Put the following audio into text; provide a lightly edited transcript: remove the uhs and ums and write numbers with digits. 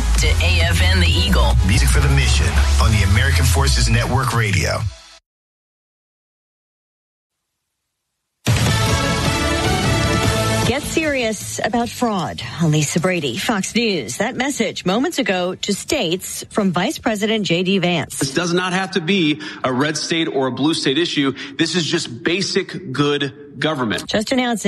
to AFN The Eagle. Music for the mission on the American Forces Network Radio. Get serious about fraud. Lisa Brady, Fox News. That message moments ago to states from Vice President J.D. Vance. This does not have to be a red state or a blue state issue. This is just basic good government. Just announcing